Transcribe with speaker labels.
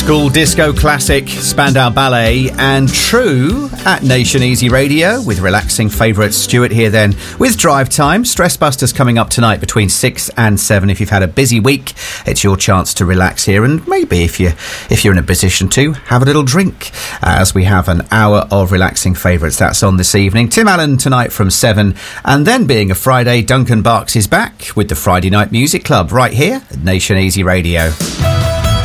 Speaker 1: School disco classic Spandau Ballet and True at Nation Easy Radio with relaxing favourites. Stuart here then with Drive Time. Stress Busters coming up tonight between 6 and 7. If you've had a busy week, it's your chance to relax here, and maybe if you're in a position to have a little drink, as we have an hour of relaxing favourites. That's on this evening. Tim Allen tonight from 7, and then being a Friday, Duncan Barks is back with the Friday Night Music Club right here at Nation Easy Radio.